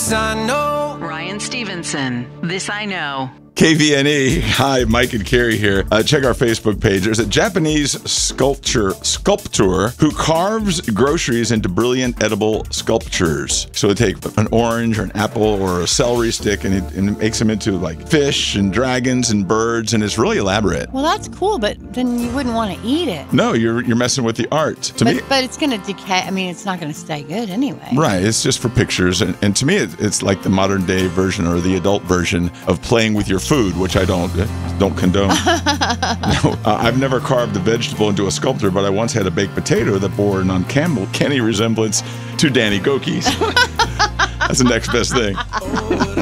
This I know. Ryan Stevenson, This I Know. KVNE. Hi, Mike and Carrie here. Check our Facebook page. There's a Japanese sculptor who carves groceries into brilliant edible sculptures. So they take an orange or an apple or a celery stick and it makes them into like fish and dragons and birds, and it's really elaborate. Well, that's cool, but then you wouldn't want to eat it. No, you're messing with the art. But it's going to decay. I mean, it's not going to stay good anyway. Right. It's just for pictures. And to me, it's like the modern day version or the adult version of playing with your food, which I don't condone. No, I've never carved a vegetable into a sculpture, but I once had a baked potato that bore an uncanny resemblance to Danny Gokey's. That's the next best thing.